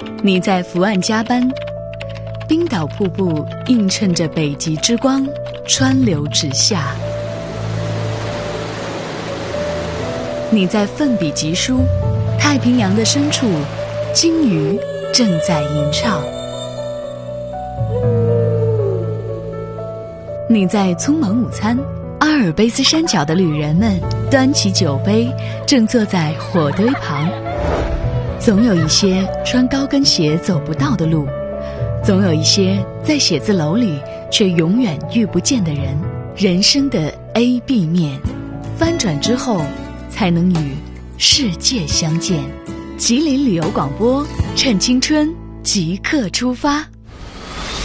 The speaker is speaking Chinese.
你在伏案加班，冰岛瀑布映衬着北极之光，川流直下。你在奋笔疾书，太平洋的深处，鲸鱼正在吟唱。你在匆忙午餐，阿尔卑斯山脚的旅人们端起酒杯，正坐在火堆旁。总有一些穿高跟鞋走不到的路，总有一些在写字楼里却永远遇不见的人。人生的 A B 面，翻转之后才能与世界相见。吉林旅游广播，趁青春即刻出发。